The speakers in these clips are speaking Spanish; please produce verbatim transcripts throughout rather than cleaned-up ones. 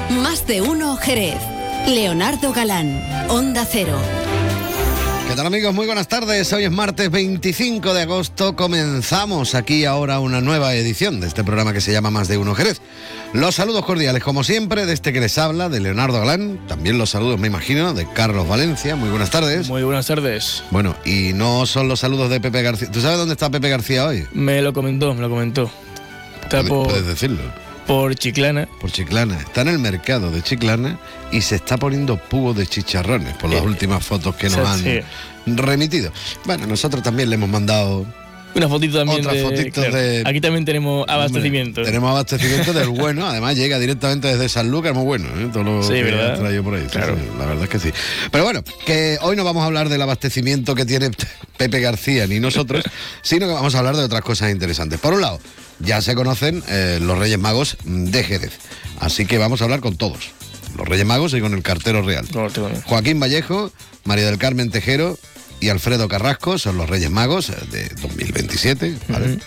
Más de uno Jerez. Leonardo Galán, Onda Cero. ¿Qué tal, amigos? Muy buenas tardes. Hoy es martes veinticinco de agosto. Comenzamos aquí ahora una nueva edición de este programa que se llama Más de uno Jerez. Los saludos cordiales, como siempre, de este que les habla, de Leonardo Galán. También los saludos, me imagino, de Carlos Valencia. Muy buenas tardes. Muy buenas tardes. Bueno, y no son los saludos de Pepe García. ¿Tú sabes dónde está Pepe García hoy? Me lo comentó, me lo comentó. Está ¿Puedes, por, puedes decirlo? Por Chiclana. Por Chiclana. Está en el mercado de Chiclana y se está poniendo pubos de chicharrones por las eh, últimas fotos que nos han sí. remitido. Bueno, nosotros también le hemos mandado una fotito también. Otras de, fotitos claro. de... Aquí también tenemos abastecimiento. Hombre, tenemos abastecimiento del bueno. Además llega directamente desde Sanlúcar, muy bueno, ¿eh? Todo lo sí, que ¿verdad? has traído por ahí. Claro. Sí, sí, la verdad es que sí. Pero bueno, que hoy no vamos a hablar del abastecimiento que tiene Pepe García ni nosotros, sino que vamos a hablar de otras cosas interesantes. Por un lado, ya se conocen eh, los Reyes Magos de Jerez. Así que vamos a hablar con todos. Los Reyes Magos y con el cartero real. No, Joaquín Vallejo, María del Carmen Tejero y Alfredo Carrasco son los Reyes Magos de dos mil veintisiete, ¿vale? Uh-huh.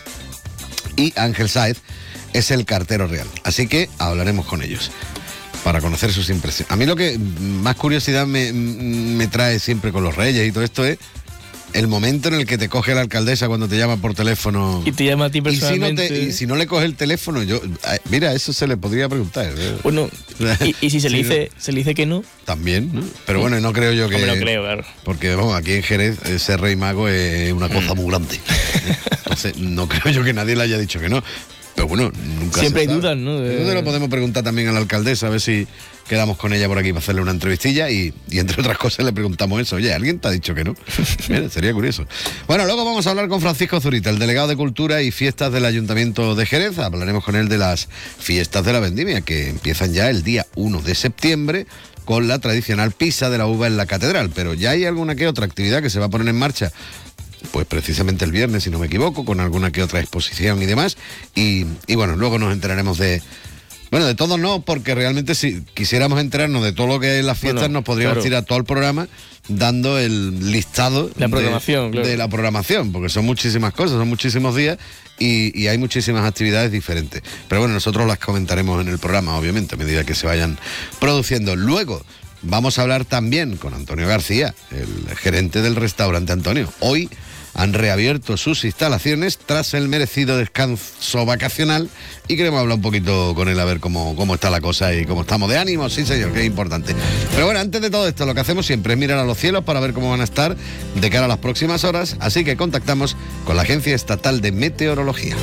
Y Ángel Sáez es el cartero real. Así que hablaremos con ellos para conocer sus impresiones. A mí lo que más curiosidad me, me trae siempre con los Reyes y todo esto es el momento en el que te coge la alcaldesa cuando te llama por teléfono. Y te llama a ti personalmente. Y si no, te, y si no le coge el teléfono, yo mira, eso se le podría preguntar. ¿eh? Bueno, y, y si se le sí, dice, no. se le dice que no. También, ¿no? Pero bueno, no creo yo que. No me lo creo, claro. Porque vamos, aquí en Jerez ese rey mago es una cosa mm. muy grande. Entonces, no creo yo que nadie le haya dicho que no. Pero bueno, nunca siempre se hay sabe. dudas, ¿no? De... Entonces lo podemos preguntar también a la alcaldesa, a ver si quedamos con ella por aquí para hacerle una entrevistilla y, y entre otras cosas le preguntamos eso. Oye, ¿alguien te ha dicho que no? Mira, sería curioso. Bueno, luego vamos a hablar con Francisco Zurita, el delegado de Cultura y Fiestas del Ayuntamiento de Jerez. Hablaremos con él de las fiestas de la vendimia, que empiezan ya el día uno de septiembre con la tradicional pisa de la uva en la catedral. Pero ya hay alguna que otra actividad que se va a poner en marcha, pues precisamente el viernes, si no me equivoco, con alguna que otra exposición y demás. Y, y bueno, luego nos enteraremos de... Bueno, de todo no, porque realmente si quisiéramos enterarnos de todo lo que hay en las fiestas, bueno, nos podríamos claro. tirar todo el programa dando el listado la programación, de, claro. de la programación, porque son muchísimas cosas, son muchísimos días y, y hay muchísimas actividades diferentes. Pero bueno, nosotros las comentaremos en el programa, obviamente, a medida que se vayan produciendo. Luego vamos a hablar también con Antonio García, el gerente del restaurante Antonio. Hoy han reabierto sus instalaciones tras el merecido descanso vacacional y queremos hablar un poquito con él a ver cómo, cómo está la cosa y cómo estamos de ánimo. Sí, señor, que es importante. Pero bueno, antes de todo esto, lo que hacemos siempre es mirar a los cielos para ver cómo van a estar de cara a las próximas horas, así que contactamos con la Agencia Estatal de Meteorología.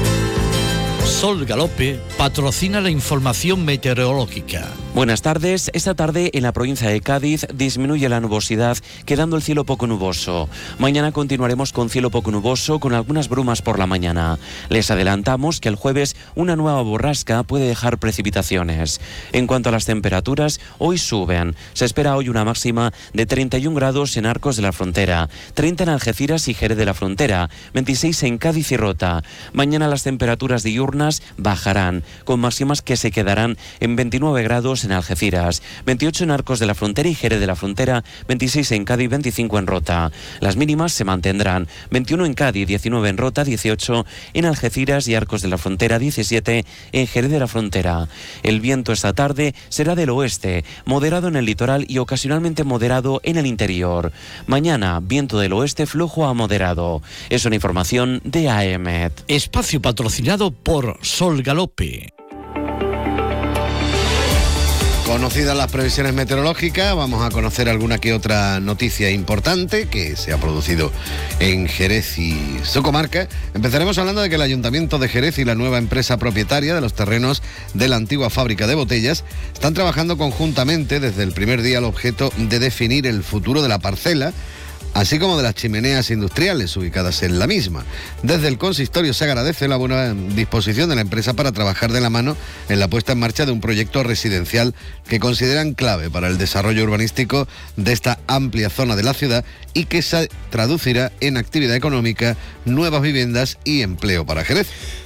Sol Galope patrocina la información meteorológica. Buenas tardes. Esta tarde en la provincia de Cádiz disminuye la nubosidad, quedando el cielo poco nuboso. Mañana continuaremos con cielo poco nuboso, con algunas brumas por la mañana. Les adelantamos que el jueves una nueva borrasca puede dejar precipitaciones. En cuanto a las temperaturas, hoy suben. Se espera hoy una máxima de treinta y un grados en Arcos de la Frontera, treinta en Algeciras y Jerez de la Frontera, veintiséis en Cádiz y Rota. Mañana las temperaturas diurnas bajarán, con máximas que se quedarán en veintinueve grados en Algeciras, veintiocho en Arcos de la Frontera y Jerez de la Frontera, veintiséis en Cádiz, veinticinco en Rota. Las mínimas se mantendrán, veintiuno en Cádiz, diecinueve en Rota, dieciocho en Algeciras y Arcos de la Frontera, diecisiete en Jerez de la Frontera. El viento esta tarde será del oeste, moderado en el litoral y ocasionalmente moderado en el interior. Mañana, viento del oeste flojo a moderado. Es una información de A E M E T. Espacio patrocinado por Sol Galope. Conocidas las previsiones meteorológicas, vamos a conocer alguna que otra noticia importante que se ha producido en Jerez y su comarca. Empezaremos hablando de que el Ayuntamiento de Jerez y la nueva empresa propietaria de los terrenos de la antigua fábrica de botellas están trabajando conjuntamente desde el primer día al objeto de definir el futuro de la parcela, así como de las chimeneas industriales ubicadas en la misma. Desde el consistorio se agradece la buena disposición de la empresa para trabajar de la mano en la puesta en marcha de un proyecto residencial que consideran clave para el desarrollo urbanístico de esta amplia zona de la ciudad y que se traducirá en actividad económica, nuevas viviendas y empleo para Jerez.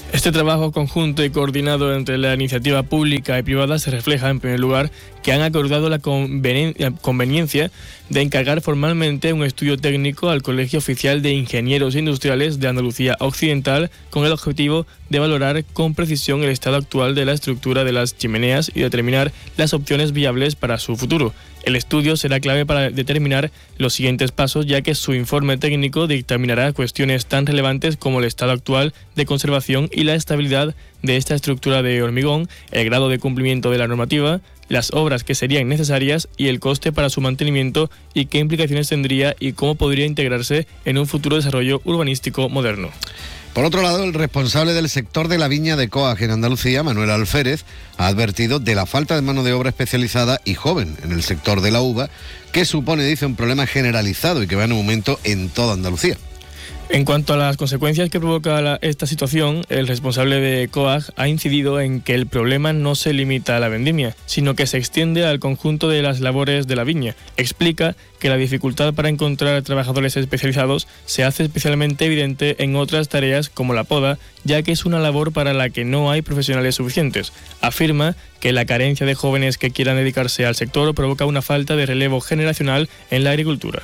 Este trabajo conjunto y coordinado entre la iniciativa pública y privada se refleja, en primer lugar, que han acordado la conveniencia de encargar formalmente un estudio técnico al Colegio Oficial de Ingenieros Industriales de Andalucía Occidental con el objetivo de valorar con precisión el estado actual de la estructura de las chimeneas y determinar las opciones viables para su futuro. El estudio será clave para determinar los siguientes pasos, ya que su informe técnico dictaminará cuestiones tan relevantes como el estado actual de conservación y la estabilidad de esta estructura de hormigón, el grado de cumplimiento de la normativa, las obras que serían necesarias y el coste para su mantenimiento y qué implicaciones tendría y cómo podría integrarse en un futuro desarrollo urbanístico moderno. Por otro lado, el responsable del sector de la viña de Coag en Andalucía, Manuel Alférez, ha advertido de la falta de mano de obra especializada y joven en el sector de la uva, que supone, dice, un problema generalizado y que va en aumento en toda Andalucía. En cuanto a las consecuencias que provoca la, esta situación, el responsable de Coag ha incidido en que el problema no se limita a la vendimia, sino que se extiende al conjunto de las labores de la viña. Explica que la dificultad para encontrar trabajadores especializados se hace especialmente evidente en otras tareas como la poda, ya que es una labor para la que no hay profesionales suficientes. Afirma que la carencia de jóvenes que quieran dedicarse al sector provoca una falta de relevo generacional en la agricultura.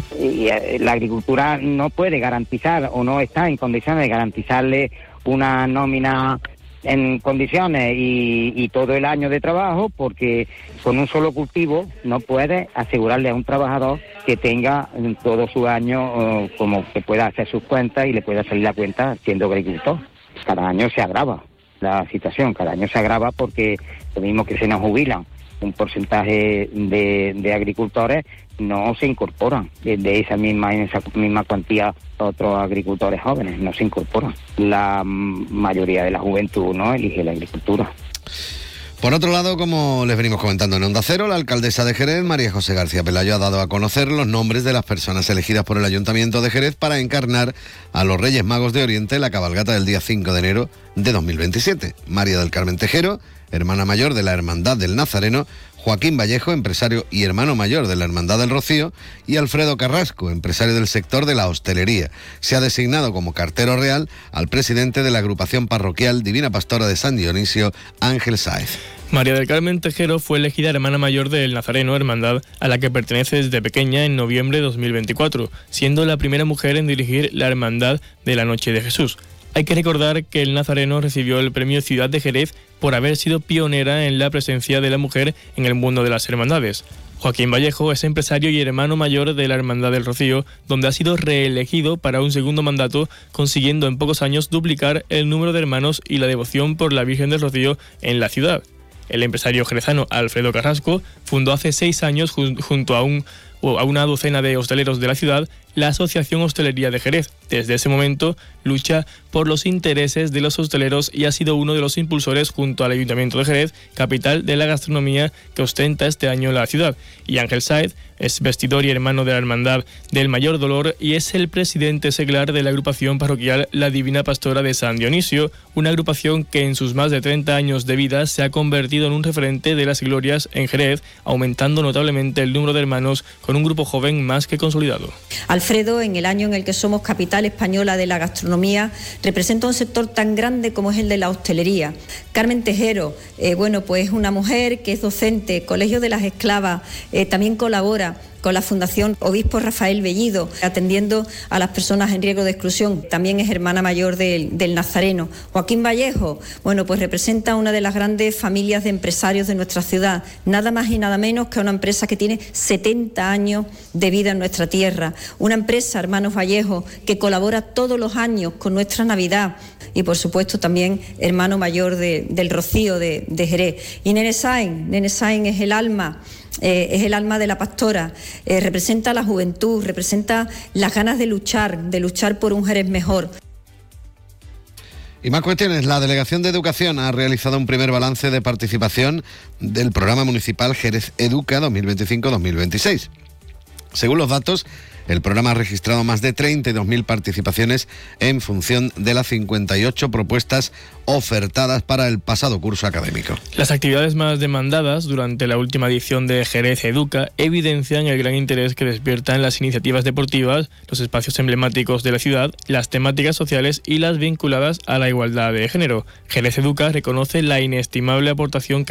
Y la agricultura no puede garantizar o no está en condiciones de garantizarle una nómina en condiciones y, y todo el año de trabajo, porque con un solo cultivo no puede asegurarle a un trabajador que tenga todo su año uh, como que pueda hacer sus cuentas y le pueda salir la cuenta siendo agricultor. Cada año se agrava la situación, cada año se agrava porque lo mismo que se nos jubilan, un porcentaje de, de agricultores no se incorporan de, de esa misma en esa misma cuantía otros agricultores jóvenes, no se incorporan. La mayoría de la juventud no elige la agricultura. Por otro lado, como les venimos comentando en Onda Cero, la alcaldesa de Jerez, María José García Pelayo, ha dado a conocer los nombres de las personas elegidas por el Ayuntamiento de Jerez para encarnar a los Reyes Magos de Oriente en la cabalgata del día cinco de enero de dos mil veintisiete. María del Carmen Tejero, hermana mayor de la Hermandad del Nazareno, Joaquín Vallejo, empresario y hermano mayor de la Hermandad del Rocío, y Alfredo Carrasco, empresario del sector de la hostelería. Se ha designado como cartero real al presidente de la agrupación parroquial Divina Pastora de San Dionisio, Ángel Sáez. María del Carmen Tejero fue elegida hermana mayor del Nazareno, hermandad a la que pertenece desde pequeña en noviembre de dos mil veinticuatro, siendo la primera mujer en dirigir la Hermandad de la Noche de Jesús. Hay que recordar que el Nazareno recibió el premio Ciudad de Jerez por haber sido pionera en la presencia de la mujer en el mundo de las hermandades. Joaquín Vallejo es empresario y hermano mayor de la Hermandad del Rocío, donde ha sido reelegido para un segundo mandato, consiguiendo en pocos años duplicar el número de hermanos y la devoción por la Virgen del Rocío en la ciudad. El empresario jerezano Alfredo Carrasco fundó hace seis años jun- junto a un a una docena de hosteleros de la ciudad, la Asociación Hostelería de Jerez. Desde ese momento lucha por los intereses de los hosteleros y ha sido uno de los impulsores junto al Ayuntamiento de Jerez, capital de la gastronomía que ostenta este año la ciudad. Y Ángel Sáez es vestidor y hermano de la Hermandad del Mayor Dolor y es el presidente seglar de la agrupación parroquial La Divina Pastora de San Dionisio, una agrupación que en sus más de treinta años de vida se ha convertido en un referente de las glorias en Jerez, aumentando notablemente el número de hermanos con un grupo joven más que consolidado. Alfredo, en el año en el que somos capital española de la gastronomía, representa un sector tan grande como es el de la hostelería. Carmen Tejero, eh, bueno, pues es una mujer que es docente, Colegio de las Esclavas, eh, también colabora con la Fundación Obispo Rafael Bellido, atendiendo a las personas en riesgo de exclusión. También es hermana mayor del, del Nazareno. Joaquín Vallejo, bueno, pues representa una de las grandes familias de empresarios de nuestra ciudad, nada más y nada menos que una empresa que tiene setenta años de vida en nuestra tierra. Una empresa, hermanos Vallejo, que colabora todos los años con nuestra Navidad y, por supuesto, también hermano mayor de, del Rocío de, de Jerez. Y Nene Sáenz, Nene Sáenz es el alma Eh, es el alma de la pastora, eh, representa la juventud, representa las ganas de luchar, de luchar por un Jerez mejor. Y más cuestiones. La Delegación de Educación ha realizado un primer balance de participación del programa municipal Jerez Educa dos mil veinticinco dos mil veintiséis. Según los datos, El programa ha registrado más de treinta y dos mil participaciones en función de las cincuenta y ocho propuestas ofertadas para el pasado curso académico. Las actividades más demandadas durante la última edición de Jerez Educa evidencian el gran interés que despiertan las iniciativas deportivas, los espacios emblemáticos de la ciudad, las temáticas sociales y las vinculadas a la igualdad de género. Jerez Educa reconoce la inestimable aportación que